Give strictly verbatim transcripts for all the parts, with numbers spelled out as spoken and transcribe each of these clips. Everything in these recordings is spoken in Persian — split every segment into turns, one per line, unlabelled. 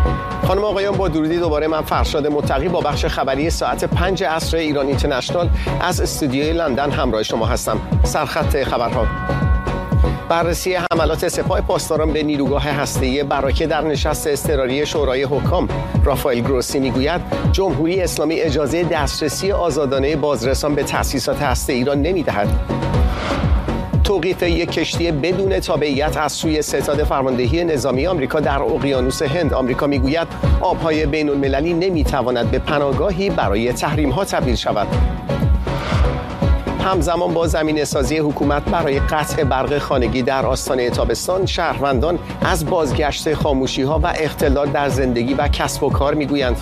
خانم آقایان، با درودی دوباره من فرشاد متقی با بخش خبری ساعت پنج عصر ایران اینترنشنال از استودیوی لندن همراه شما هستم. سرخط خبرها: بررسی حملات سپاه پاسداران به نیروگاه هسته‌ای براکه در نشست اضطراری شورای حکام. رافائل گروسی میگوید جمهوری اسلامی اجازه دسترسی آزادانه بازرسان به تأسیسات هسته‌ای را نمی‌دهد. توقیف یک کشتی بدون تابعیت از سوی ستاد فرماندهی نظامی آمریکا در اقیانوس هند. آمریکا میگوید آبهای بین المللی نمیتواند به پناهگاهی برای تحریم‌ها تبدیل شود. همزمان با زمینه‌سازی حکومت برای قطع برق خانگی در آستانه تابستان، شهروندان از بازگشت خاموشی‌ها و اختلال در زندگی و کسب و کار میگویند.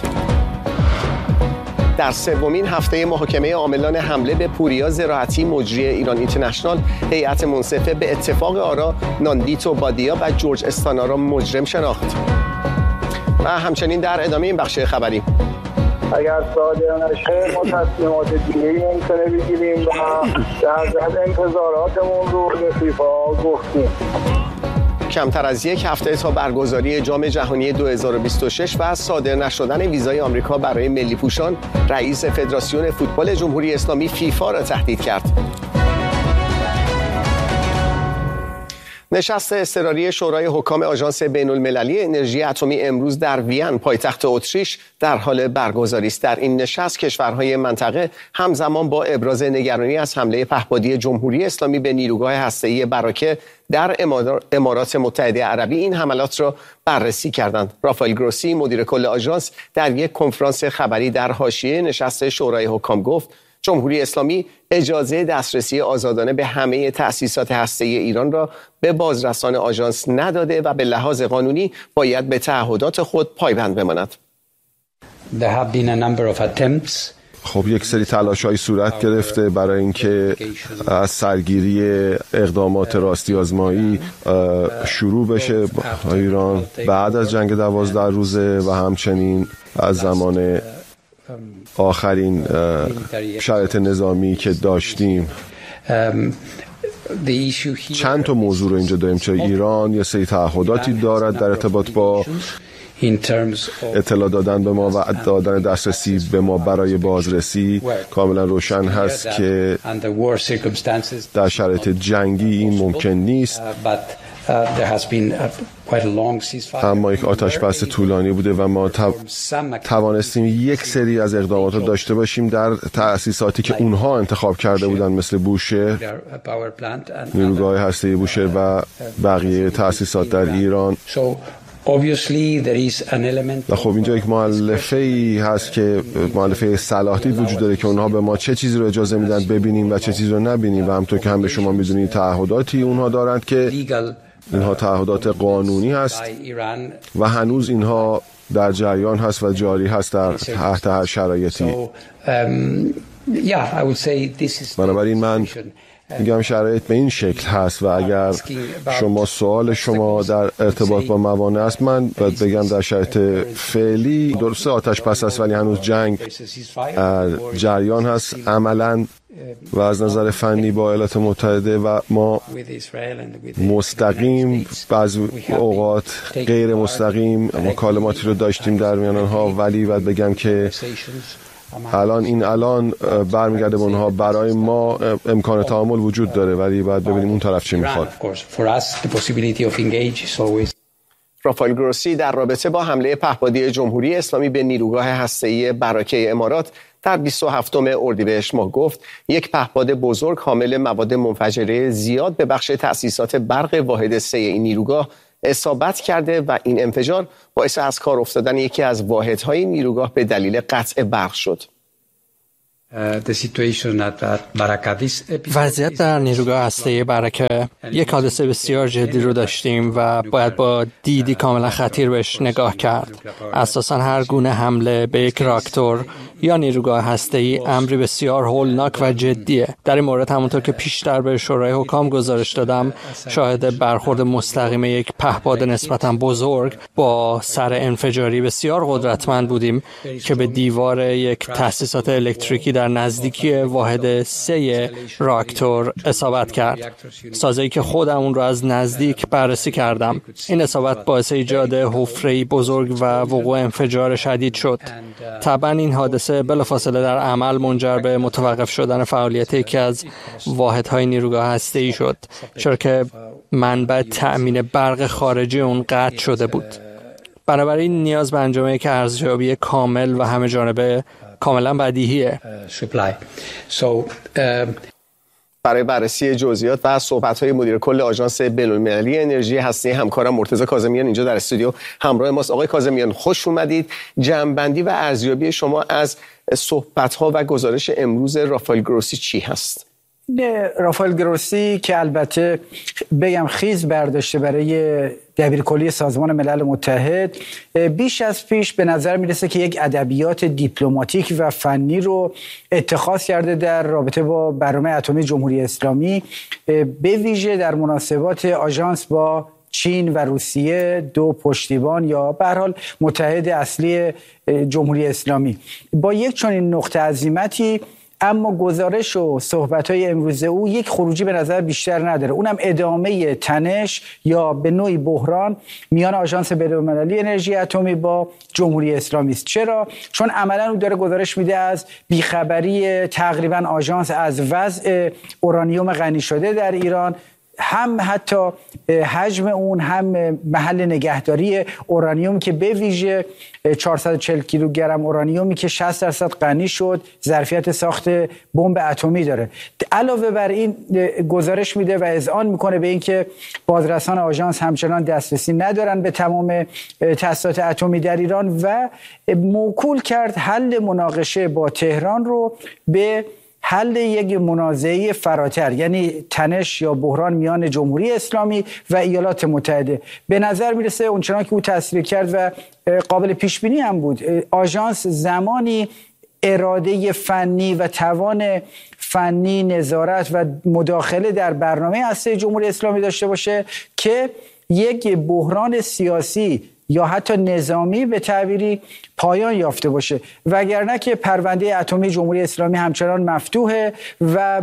در سومین هفته محاکمه عاملان حمله به پوریا زراعتی مجری ایران اینترنشنال، هیئت منصفه به اتفاق آرا ناندیتو بادیا و جورج استانا را مجرم شناخت. و همچنین در ادامه این بخش خبری:
اگر صادر نشه ما تصمیمات دیگه‌ای ممکنه بگیریم و در ضمن انتظاراتمون رو به فیفا گفتیم.
کمتر از یک هفته تا برگزاری جام جهانی دو هزار و بیست و شش و صادر نشدن ویزای آمریکا برای ملی پوشان، رئیس فدراسیون فوتبال جمهوری اسلامی فیفا را تهدید کرد. نشست اضطراری شورای حکام آژانس بین المللی انرژی اتمی امروز در وین پایتخت اتریش در حال برگزاری است. در این نشست کشورهای منطقه همزمان با ابراز نگرانی از حمله پهپادی جمهوری اسلامی به نیروگاه هسته‌ای براکه در امارات متحده عربی این حملات را بررسی کردند. رافائل گروسی مدیر کل آژانس در یک کنفرانس خبری در حاشیه نشست شورای حکام گفت جمهوری اسلامی اجازه دسترسی آزادانه به همه تأسیسات هسته‌ای ایران را به بازرسان آژانس نداده و به لحاظ قانونی باید به تعهدات خود پایبند بماند.
خب یک سری تلاش‌های صورت گرفته برای اینکه از سرگیری اقدامات راستی آزمایی شروع بشه ایران بعد از جنگ دوازده روزه و همچنین از زمان آخرین شرایط نظامی که داشتیم. چند تا موضوع رو اینجا داریم. چه ایران یه سری تعهداتی دارد در ارتباط با اطلاع دادن به ما و دادن دسترسی به ما برای بازرسی. کاملا روشن هست که در شرایط جنگی این ممکن نیست، اما یک آتش بس طولانی بوده و ما توانستیم یک سری از اقدامات رو داشته باشیم در تأسیساتی که اونها انتخاب کرده بودن، مثل بوشهر، نیروگاه هسته‌ای بوشهر و بقیه تأسیسات در ایران. و خب اینجا یک مؤلفه‌ای هست که مؤلفه صلاح‌دید وجود داره که اونها به ما چه چیزی رو اجازه میدن ببینیم و چه چیزی رو نبینیم و همونطور که هم به شما میدونید تعهداتی اونها دارند که اینها تعهدات قانونی هست و هنوز اینها در جریان هست و جاری هست در تحت هر شرایطی. بنابراین من میگم شرایط به این شکل هست و اگر شما سوال شما در ارتباط با موانع است، من باید بگم در شرایط فعلی درسته آتش بس است ولی هنوز جنگ جریان هست عملاً و از نظر فنی با ایالات متحده و ما مستقیم بعضی اوقات غیر مستقیم مکالماتی رو داشتیم در میان آنها، ولی باید بگم که الان این الان برمیگرده به اونها. برای ما امکان تعامل وجود داره ولی باید ببینیم اون طرف چی میخواد.
رافائل گروسی در رابطه با حمله پهپادی جمهوری اسلامی به نیروگاه هسته‌ای براکه امارات در بیست و هفتم اردیبهشت ماه گفت یک پهپاد بزرگ حامل مواد منفجره زیاد به بخش تأسیسات برق واحد سه این نیروگاه اصابت کرده و این انفجار باعث از کار افتادن یکی از واحدهای نیروگاه به دلیل قطع برق شد.
وضعیت در نیروگاه هسته‌ای براکه یک حادثه بسیار جدی رو داشتیم و باید با دیدی کاملا خطیر بهش نگاه کرد. اساساً هر گونه حمله به یک راکتور یا نیروگاه هسته‌ای امری بسیار هولناک و جدیه. در این مورد همونطور که پیشتر به شورای حکام گزارش دادم، شاهد برخورد مستقیم یک پهپاد نسبتاً بزرگ با سر انفجاری بسیار قدرتمند بودیم که به دیوار یک تأسیسات الکتریکی در در نزدیکی واحد سه راکتور اصابت کرد. سازه‌ای که خودم اون رو از نزدیک بررسی کردم. این اصابت باعث ایجاد حفره‌ای بزرگ و وقوع انفجار شدید شد. طبعا این حادثه بلافاصله در عمل منجر به متوقف شدن فعالیت یکی از واحدهای نیروگاه هسته‌ای شد، چرا که منبع تأمین برق خارجی اون قطع شده بود. بنابراین نیاز به انجام یک ارزیابی کامل و همه جانبه کاملا بدیهیه.
برای بررسی جزئیات و صحبت‌های مدیر کل آژانس بین‌المللی انرژی هسته‌ای همکارم مرتضی کاظمیان اینجا در استودیو همراه ماست. آقای کاظمیان خوش اومدید. جمع‌بندی و ارزیابی شما از صحبت‌ها و گزارش امروز رافائل گروسی چی هست؟
رافائل گروسی که البته بگم خیز برداشته برای دبیرکلی سازمان ملل متحد، بیش از پیش به نظر میرسه که یک ادبیات دیپلماتیک و فنی رو اتخاذ کرده در رابطه با برنامه اتمی جمهوری اسلامی، به ویژه در مناسبات آژانس با چین و روسیه، دو پشتیبان یا به هر حال متحد اصلی جمهوری اسلامی. با یک چنین نقطه عزیمتی اما گزارش و صحبت‌های امروز او یک خروجی به نظر بیشتر نداره، اونم ادامه تنش یا به نوعی بحران میان آژانس بین‌المللی انرژی اتمی با جمهوری اسلامی است. چرا؟ چون عملاً او داره گزارش میده از بیخبری تقریباً آژانس از وضع اورانیوم غنی شده در ایران، هم حتی حجم اون، هم محل نگهداری اورانیوم که به ویژه چهارصد و چهل کیلوگرم اورانیومی که شصت درصد غنی شد ظرفیت ساخت بمب اتمی داره. علاوه بر این گزارش میده و اذعان میکنه به اینکه بازرسان آژانس همچنان دسترسی ندارن به تمام تاسیسات اتمی در ایران و موکول کرد حل مناقشه با تهران رو به حل یک منازعه فراتر، یعنی تنش یا بحران میان جمهوری اسلامی و ایالات متحده. به نظر میرسه اونچنان که او تصریح کرد و قابل پیش بینی هم بود، آژانس زمانی اراده فنی و توان فنی، نظارت و مداخله در برنامه هسته جمهوری اسلامی داشته باشه که یک بحران سیاسی یا حتی نظامی به تعبیری پایان یافته باشه، وگرنه که پرونده اتمی جمهوری اسلامی همچنان مفتوحه و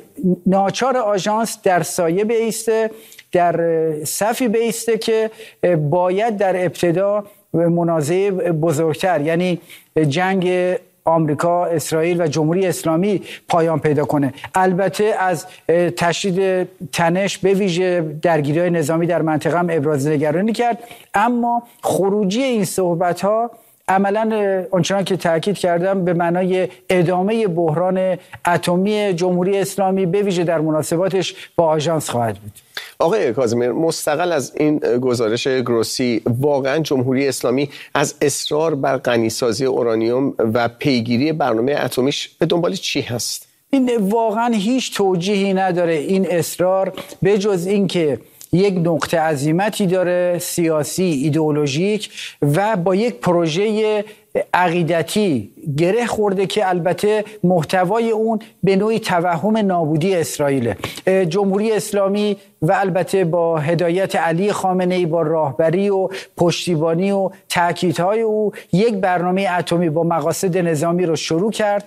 ناچار آژانس در سایه بایسته، در صفی بایسته که باید در ابتدا منازعه بزرگتر، یعنی جنگ آمریکا، اسرائیل و جمهوری اسلامی پایان پیدا کنه. البته از تشدید تنش به ویژه درگیری‌های نظامی در منطقه هم ابراز نگرانی کرد، اما خروجی این صحبت‌ها عملاً آنچنان که تاکید کردم به معنای ادامه بحران اتمی جمهوری اسلامی به ویژه در مناسباتش با آژانس خواهد بود.
آقای کاظمی، مستقل از این گزارش گروسی، واقعا جمهوری اسلامی از اصرار بر غنیسازی اورانیوم و پیگیری برنامه اتمیش به دنبال چی هست؟
این واقعا هیچ توجیهی نداره این اصرار، به جز این که یک نقطه عزیمتی داره سیاسی، ایدئولوژیک و با یک پروژه عقیدتی گره خورده که البته محتوای اون به نوعی توهم نابودی اسرائیل. جمهوری اسلامی و البته با هدایت علی خامنه‌ای، با راهبری و پشتیبانی و تأکیدهای او، یک برنامه اتمی با مقاصد نظامی رو شروع کرد.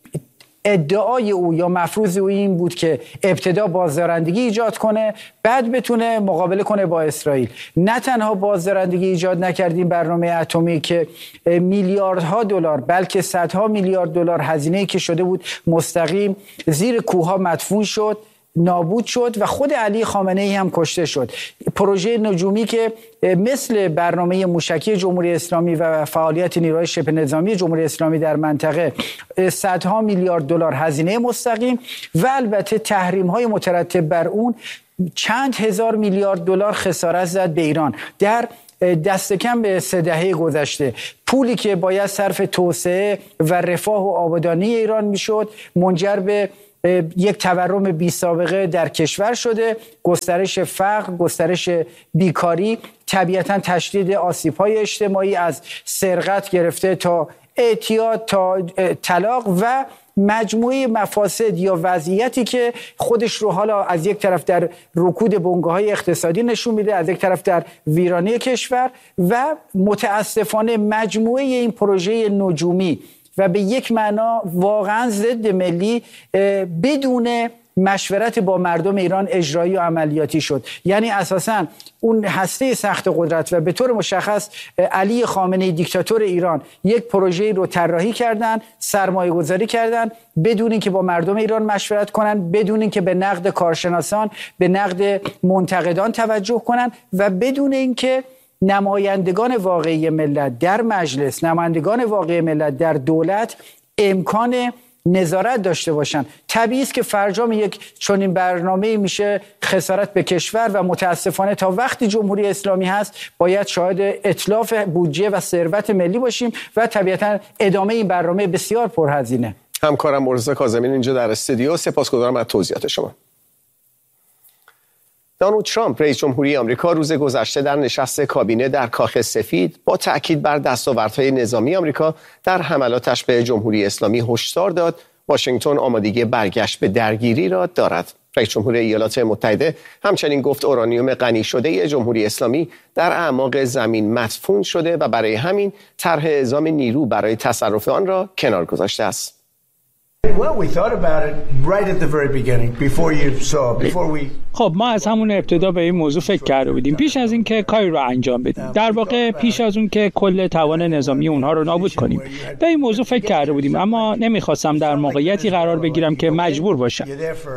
ادعای او یا مفروض او این بود که ابتدا بازدارندگی ایجاد کنه، بعد بتونه مقابله کنه با اسرائیل. نه تنها بازدارندگی ایجاد نکردیم برنامه اتمی که میلیاردها دلار بلکه صدها میلیارد دلار هزینه‌ای که شده بود مستقیم زیر کوهها مدفون شد، نابود شد و خود علی خامنه‌ای هم کشته شد. پروژه نجومی که مثل برنامه موشکی جمهوری اسلامی و فعالیت نیروهای شبه نظامی جمهوری اسلامی در منطقه صدها میلیارد دلار هزینه مستقیم و البته تحریم‌های مترتب بر اون چند هزار میلیارد دلار خسارت زد به ایران در دست کم به سه دهه گذشته. پولی که باید صرف توسعه و رفاه و آبادانی ایران میشد منجر به یک تورم بی سابقه در کشور شده، گسترش فقر، گسترش بیکاری، طبیعتاً تشدید آسیب‌های اجتماعی از سرقت گرفته تا اعتیاد تا طلاق و مجموعه مفاسد یا وضعیتی که خودش رو حالا از یک طرف در رکود بنگاه‌های اقتصادی نشون میده، از یک طرف در ویرانی کشور و متاسفانه مجموعه این پروژه نجومی و به یک معنا واقعا ضد ملی بدون مشورت با مردم ایران اجرایی و عملیاتی شد. یعنی اساساً اون هسته سخت قدرت و به طور مشخص علی خامنه‌ای دیکتاتور ایران یک پروژه رو طراحی کردن، سرمایه گذاری کردن بدون اینکه با مردم ایران مشورت کنن، بدون اینکه به نقد کارشناسان، به نقد منتقدان توجه کنن و بدون اینکه نمایندگان واقعی ملت در مجلس، نمایندگان واقعی ملت در دولت امکان نظارت داشته باشن. طبیعی است که فرجام یک چنین برنامه‌ای میشه خسارت به کشور و متاسفانه تا وقتی جمهوری اسلامی هست باید شاهد اتلاف بودجه و ثروت ملی باشیم و طبیعتا ادامه این برنامه بسیار پرهزینه.
همکارم مرتضی کاظمی اینجا در استودیو، سپاسگزارم از توضیحات شما. دونالد ترامپ رئیس جمهوری آمریکا روز گذشته در نشست کابینه در کاخ سفید با تأکید بر دستاوردهای نظامی آمریکا در حملاتش به جمهوری اسلامی هشدار داد واشنگتن آمادگی برگشت به درگیری را دارد. رئیس جمهور ایالات متحده همچنین گفت اورانیوم غنی شده جمهوری اسلامی در اعماق زمین مدفون شده و برای همین طرح اعزام نیرو برای تصرف آن را کنار گذاشته است.
خب ما از همون ابتدا به این موضوع فکر کرده بودیم پیش از اینکه کاری رو انجام بدیم، در واقع پیش از اون که کل توان نظامی اونها رو نابود کنیم به این موضوع فکر کرده بودیم، اما نمیخواستم در موقعیتی قرار بگیرم که مجبور باشم.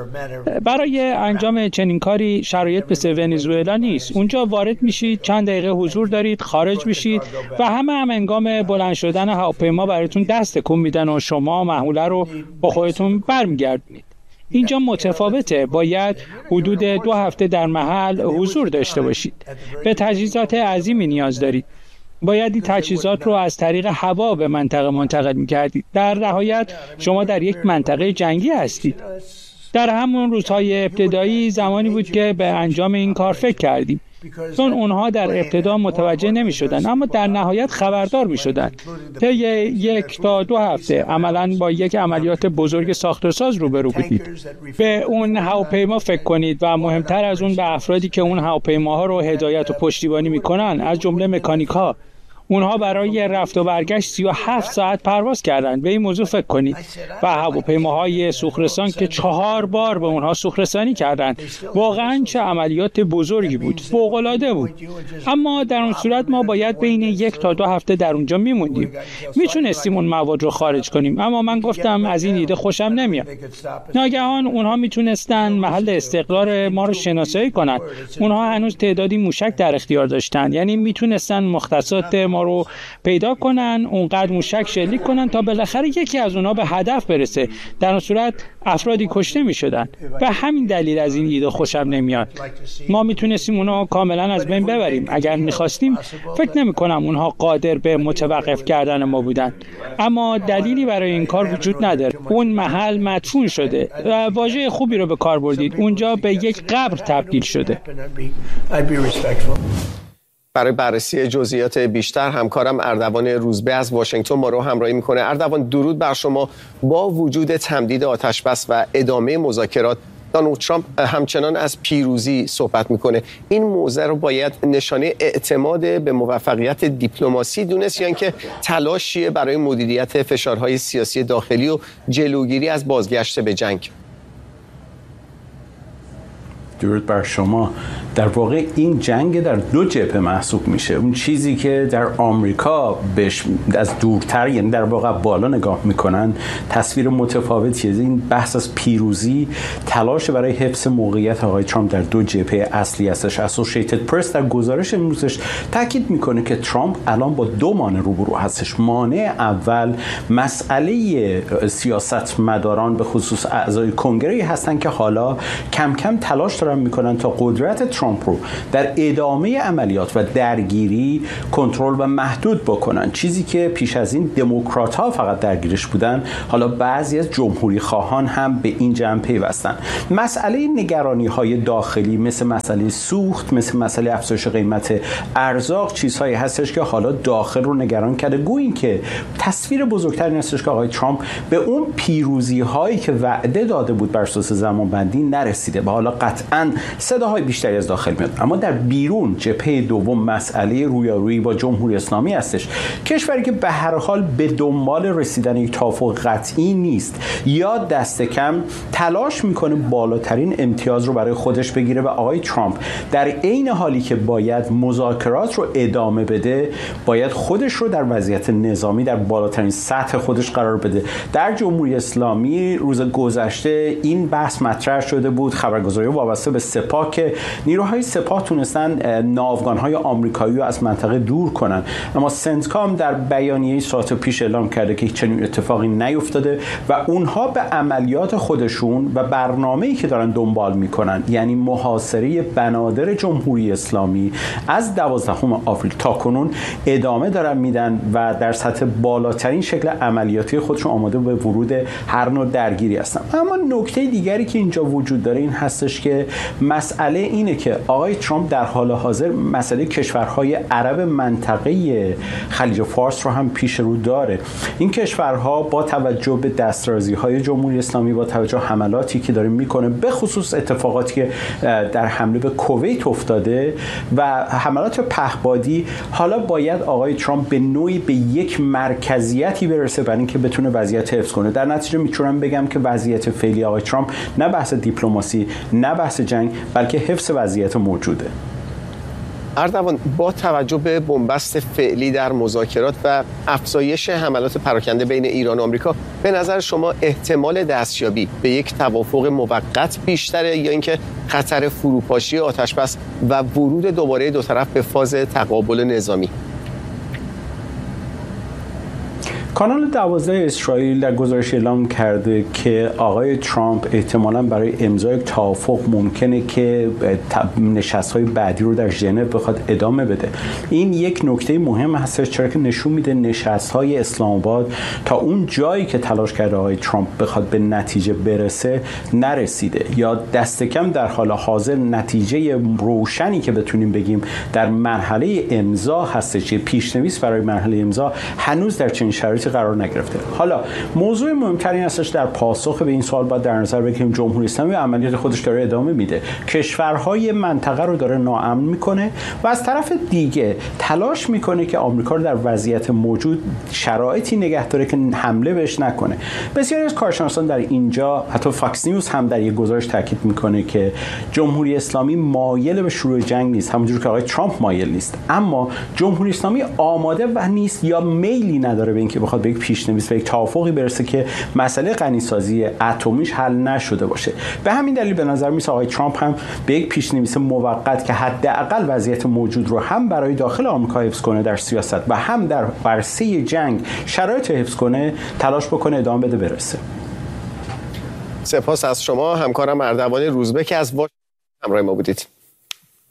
برای انجام چنین کاری شرایط مثل ونزوئلا نیست. اونجا وارد میشید، چند دقیقه حضور دارید، خارج میشید و همه هم هنگام بلند شدن هواپیما براتون دست تکون میدن و شما محموله رو با خودتون برمیگردونید. اینجا متفاوته، باید حدود دو هفته در محل حضور داشته باشید. به تجهیزات عظیمی نیاز دارید. باید این تجهیزات رو از طریق هوا به منطقه منتقل می‌کردید. در نهایت شما در یک منطقه جنگی هستید. در همون روزهای ابتدایی زمانی بود که به انجام این کار فکر کردیم، چون اونها در ابتدا متوجه نمی شدن اما در نهایت خبردار می شدن. طی یک تا دو هفته عملاً با یک عملیات بزرگ ساخت و ساز روبرو بودید. به اون هواپیما فکر کنید و مهمتر از اون به افرادی که اون هواپیماها رو هدایت و پشتیبانی می کنن، از جمله مکانیک ها. اونها برای رفت و برگشت سی و هفت ساعت پرواز کردند. به این موضوع فکر کنید. و هواپیماهای سوخت‌رسان که چهار بار به اونها سوخت‌رسانی کردند. واقعاً چه عملیات بزرگی بود. فوق‌العاده بود. اما در اون صورت ما باید بین یک تا دو هفته در اونجا میموندیم. میتونستیم اون مواد رو خارج کنیم، اما من گفتم از این ایده خوشم نمیاد. ناگهان اونها میتونستن محل استقرار ما رو شناسایی کنن. اونها هنوز تعدادی موشک در اختیار داشتن، یعنی میتونستن مختصات ما رو پیدا کنن، اونقدر موشک شلیک کنن تا بالاخره یکی از اونها به هدف برسه. در اون صورت افرادی کشته می شدن. به همین دلیل از این ایده خوشم نمیاد. ما میتونستیم اونها کاملا از بین ببریم. اگر میخواستیم فکر نمی کنم اونها قادر به متوقف کردن ما بودن. اما دلیلی برای این کار وجود نداره. اون محل مدفون شده و واژه خوبی رو به کار بردید. اونجا به یک قبر تبدیل شده.
برای بررسی جزئیات بیشتر همکارم اردوان روزبه از واشنگتن ما رو همراهی میکنه. اردوان، درود بر شما. با وجود تمدید آتشبس و ادامه مذاکرات، دونالد ترامپ همچنان از پیروزی صحبت میکنه. این موضوع رو باید نشانه اعتماد به موفقیت دیپلماسی دونست یا اینکه تلاشیه برای مدیریت فشارهای سیاسی داخلی و جلوگیری از بازگشت به جنگ؟
درود بر شما. در واقع این جنگ در دو جبهه محسوب میشه. اون چیزی که در آمریکا بهش از دورتر، یعنی در واقع بالا نگاه میکنن، تصویر متفاوتیه. این بحث از پیروزی، تلاش برای حفظ موقعیت آقای ترامپ در دو جبهه اصلی هستش. اسوسییتد پرس در گزارش امروزش تاکید میکنه که ترامپ الان با دو مانع روبرو هستش. مانع اول مسئله سیاستمداران به خصوص اعضای کنگره هستن که حالا کم کم تلاش دارن میکنن تا قدرت ترامپ رو در ادامه عملیات و درگیری کنترل و محدود بکنن. چیزی که پیش از این دموکرات ها فقط درگیرش بودن، حالا بعضی از جمهوری خواهان هم به این جمع پیوستن. مسئله نگرانی های داخلی مثل مسئله سوخت، مثل مسئله افزایش قیمت ارزاق، چیزهایی هستش که حالا داخل رو نگران کرده. گویین که تصویر بزرگتری هستش که آقای ترامپ به اون پیروزی هایی که وعده داده بود بر اساس زمانبندی نرسیده و حالا قطعا قطعاً صداهای بیشتری از داخل میاد، اما در بیرون جبهه دوم مسئله رویارویی با جمهوری اسلامی هستش. کشوری که به هر حال به دنبال رسیدن یک توافق قطعی نیست یا دست کم تلاش میکنه بالاترین امتیاز رو برای خودش بگیره و آقای ترامپ در عین حالی که باید مذاکرات رو ادامه بده باید خودش رو در وضعیت نظامی در بالاترین سطح خودش قرار بده. در جمهوری اسلامی روز گذشته این بحث مطرح شده بود، خبرگزاری وابسته به سپاه، که نیروهای سپاه تونستن ناوگان‌های آمریکایی رو از منطقه دور کنن، اما سنتکام در بیانیه ساعت پیش اعلام کرده که چنین اتفاقی نیفتاده و اونها به عملیات خودشون و برنامه‌ای که دارن دنبال میکنن، یعنی محاصره بنادر جمهوری اسلامی از دوازدهم آوریل تا کنون ادامه دارن میدن و در سطح بالاترین شکل عملیاتی خودشون آماده به ورود هر نوع درگیری هستن. اما نکته دیگری که اینجا وجود داره این هستش که مسئله اینه که آقای ترامپ در حال حاضر مسئله کشورهای عرب منطقه خلیج فارس رو هم پیش رو داره. این کشورها با توجه به دسترازی‌های جمهوری اسلامی، با توجه حملاتی که داره میکنه، به خصوص اتفاقاتی که در حمله به کویت افتاده و حملات پهپادی، حالا باید آقای ترامپ به نوعی به یک مرکزیتی برسه برای اینکه بتونه وضعیت حفظ کنه. در نتیجه میتونم بگم که وضعیت فعلی آقای ترامپ نه بحث دیپلماسی، نه بحث جنگ، بلکه حفظ وضعیت موجوده.
اردوان، با توجه به بنبست فعلی در مذاکرات و افزایش حملات پراکنده بین ایران و آمریکا، به نظر شما احتمال دستیابی به یک توافق موقت بیشتره یا اینکه خطر فروپاشی آتشبس و ورود دوباره دو طرف به فاز تقابل نظامی؟
کانال دوازده اسرائیل در گزارش اعلام کرده که آقای ترامپ احتمالاً برای امضای توافق ممکنه که نشست‌های بعدی رو در ژنو بخواد ادامه بده. این یک نکته مهم هستش، چرا که نشون میده نشست‌های اسلام آباد تا اون جایی که تلاش کرده آقای ترامپ بخواد به نتیجه برسه نرسیده، یا دست کم در حال حاضر نتیجه روشنی که بتونیم بگیم در مرحله امضا هستش، پیش‌نویس برای مرحله امضا هنوز در چنین شرایطی قرار نگرفته. حالا موضوع مهمترین هستش در پاسخ به این سوال باید در نظر بگیریم جمهوری اسلامی عملیات خودش داره ادامه میده، کشورهای منطقه رو داره ناامن میکنه و از طرف دیگه تلاش میکنه که آمریکا رو در وضعیت موجود شرایطی نگه داره که حمله بهش نکنه. بسیاری از کارشناسان در اینجا، حتی فاکس نیوز هم در یک گزارش تاکید میکنه که جمهوری اسلامی مایل به شروع جنگ نیست، همونجور که آقای ترامپ مایل نیست، اما جمهوری اسلامی آماده و نیست یا میلی نداره به اینکه بخواد به یک پیش‌نویس و یک توافقی برسه که مسئله غنیسازی اتمیش حل نشده باشه. به همین دلیل به نظر میاد آقای ترامپ هم به یک پیش‌نویس موقت که حداقل وضعیت موجود رو هم برای داخل آمریکا حفظ کنه در سیاست و هم در عرصه جنگ شرایط حفظ کنه تلاش بکنه ادامه بده برسه.
سپاس از شما همکارم اردوان روزبه که از واشنگتن همراه ما بودید.